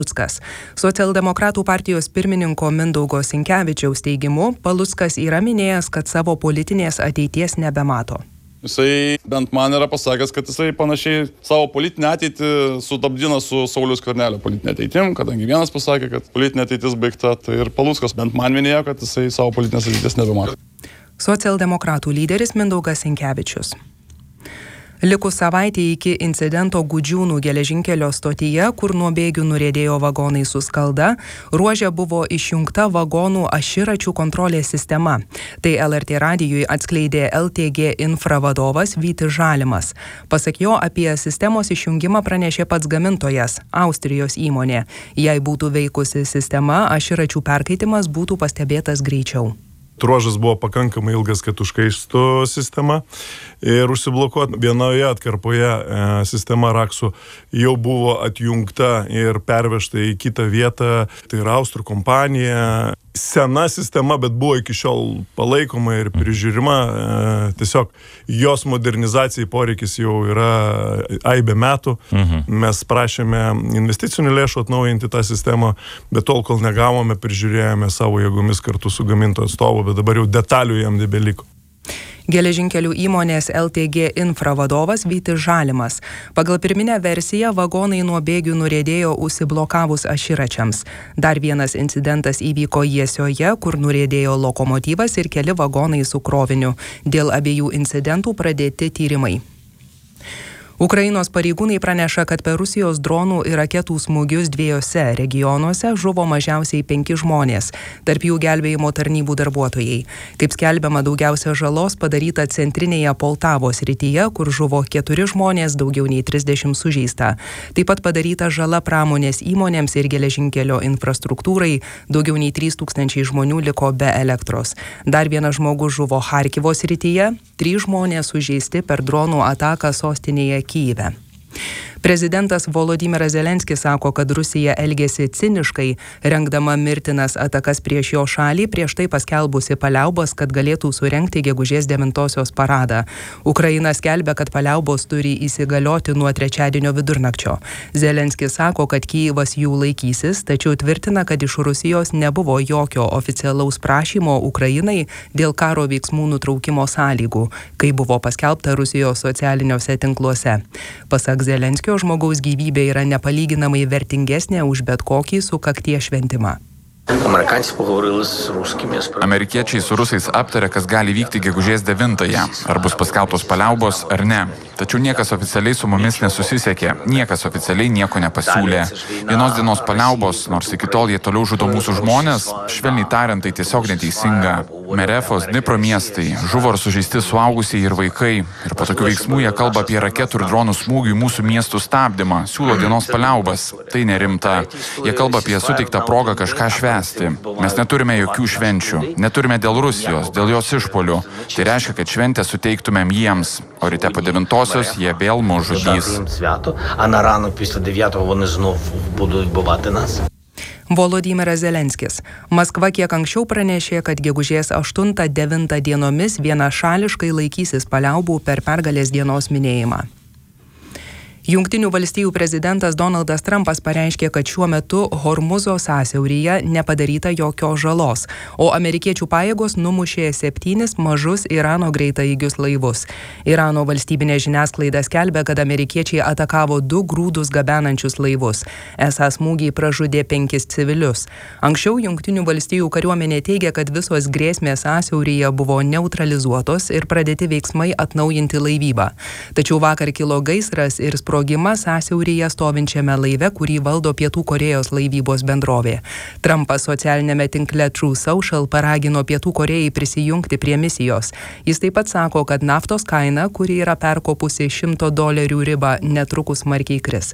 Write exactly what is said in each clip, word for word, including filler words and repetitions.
Paluckas. Socialdemokratų partijos pirmininko Mindaugo Sinkevičiaus teigimu, Paluckas yra minėjęs, kad savo politinės ateities nebemato. Jisai bent man yra pasakęs, kad jisai panašiai savo politinę ateitį sudabdina su Sauliaus Skvernelio politinė ateitim, kadangi vienas pasakė, kad politinė ateitis baigta, tai ir Paluckas bent man minėjo, kad jisai savo politinės ateities nebemato. Socialdemokratų lyderis Mindaugas Sinkevičius. Likus savaitė iki incidento Gudžiūnų geležinkelio stotyje, kur nuo bėgių nuriedėjo vagonai su skalda, ruože buvo išjungta vagonų aširačių kontrolės sistema. Tai L R T radijui atskleidė L T G Infra vadovas Vytis Žalimas. Pasak jo, apie sistemos išjungimą pranešė pats gamintojas, Austrijos įmonė. Jei būtų veikusi sistema, aširačių perkaitimas būtų pastebėtas greičiau. Ruožas buvo pakankamai ilgas, kad užkaistų sistema ir užsiblokuot. Vienoje atkarpoje e, sistema raksų jau buvo atjungta ir pervežta į kitą vietą. Tai yra Austrų kompanija. Sena sistema, bet buvo iki šiol palaikoma ir prižiūrima. E, tiesiog jos modernizacijai poreikis jau yra aibė metų. Mhm. Mes prašėme investicinių lėšų atnaujinti tą sistemą, bet tol, kol negavome, prižiūrėjome savo jėgomis kartu su gamintojo atstovu, bet dabar jau detalių jam nebeliko. Geležinkelių įmonės L T G Infra vadovas Vytis Žalimas. Pagal pirminę versiją vagonai nuo bėgių nuriedėjo užsiblokavus aširačiams. Dar vienas incidentas įvyko Jiesioje, kur nuriedėjo lokomotyvas ir keli vagonai su kroviniu. Dėl abiejų incidentų pradėti tyrimai. Ukrainos pareigūnai praneša, kad per Rusijos dronų ir raketų smūgius dviejose regionuose žuvo mažiausiai penki žmonės, tarp jų gelbėjimo tarnybų darbuotojai. Kaip skelbiama, daugiausia žalos padaryta centrinėje Poltavos srityje, kur žuvo keturi žmonės, daugiau nei trisdešimt sužeista. Taip pat padaryta žala pramonės įmonėms ir geležinkelio infrastruktūrai, daugiau nei trys tūkstančiai žmonių liko be elektros. Dar vienas žmogus žuvo Charkivo srityje, trys žmonės sužeisti per dronų ataką sostinėje Kyjive. Prezidentas Volodymyras Zelenskis sako, kad Rusija elgėsi ciniškai, rengdama mirtinas atakas prieš jo šalį, prieš tai paskelbusi paliaubas, kad galėtų surengti gegužės devintosios paradą. Ukraina skelbia, kad paliaubos turi įsigalioti nuo trečiadienio vidurnakčio. Zelenskis sako, kad Kyjivas jų laikysis, tačiau tvirtina, kad iš Rusijos nebuvo jokio oficialaus prašymo Ukrainai dėl karo veiksmų nutraukimo sąlygų, kai buvo paskelbta Rusijos socialiniuose tinkluose. Pasak Zelenskio, žmogaus gyvybė yra nepalyginamai vertingesnė už bet kokį sukakties šventimą. Amerikiečiai su rusais aptarė, kas gali vykti gegužės devintąją, ar bus paskelbtos paliaubos ar ne. Tačiau niekas oficialiai su mumis nesusisiekė, niekas oficialiai nieko nepasiūlė. Vienos dienos paliaubos, nors iki tol jie toliau žudo mūsų žmonės, švelniai tariant, tai tiesiog neteisinga. Merefos, Dnipro miestai, žuvo ar sužeisti suaugusiai ir vaikai. Ir po tokių veiksmų jie kalba apie raketų ir dronų smūgių į mūsų miestų stabdymą, siūlo dienos paliaubas. Tai nerimta. Jie kalba apie suteiktą progą kažką švęsti. Mes neturime jokių švenčių. Neturime dėl Rusijos, dėl jos išpuolių. Tai reiškia, kad šventę suteiktumėm jiems. O ryte po devintosios jie vėl mus žudys. Volodymyras Zelenskis. Maskva kiek anksčiau pranešė, kad gegužės aštuntą devintą dienomis vienašališkai laikysis paliaubų per pergalės dienos minėjimą. Jungtinių valstijų prezidentas Donaldas Trumpas pareiškė, kad šiuo metu Hormuzo sąsiauryje nepadaryta jokios žalos, o amerikiečių pajėgos numušė septynis mažus Irano greitaeigius laivus. Irano valstybinė žiniasklaida skelbia, kad amerikiečiai atakavo du grūdus gabenančius laivus. Esą smūgiai pražudė penkis civilius. Anksčiau Jungtinių valstijų kariuomenė teigia, kad visos grėsmės sąsiauryje buvo neutralizuotos ir pradėti veiksmai atnaujinti laivybą. Tačiau vakar kilo gaisras ir sprogimas sąsiauryje stovinčiame laive, kurį valdo Pietų Korėjos laivybos bendrovė. Trumpas socialinėme tinkle True Social paragino Pietų Korėjai prisijungti prie misijos. Jis taip pat sako, kad naftos kaina, kuri yra perkopusi šimto dolerių ribą, netrukus smarkiai kris.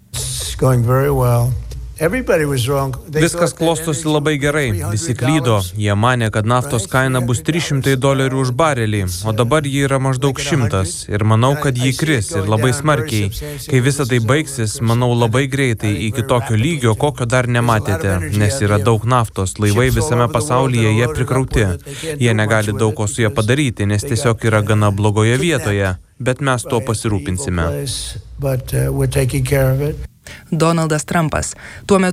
Viskas klostosi labai gerai, visi klydo, jie manė, kad naftos kaina bus trys šimtai dolerių už barelį, o dabar ji yra maždaug šimtas ir manau, kad ji kris ir labai smarkiai. Kai visa tai baigsis, manau labai greitai iki tokio lygio, kokio dar nematėte, nes yra daug naftos, laivai visame pasaulyje jie prikrauti. Jie negali daug ko su jie padaryti, nes tiesiog yra gana blogoje vietoje, bet mes to pasirūpinsime. Donaldas Trumpas. Tuo metu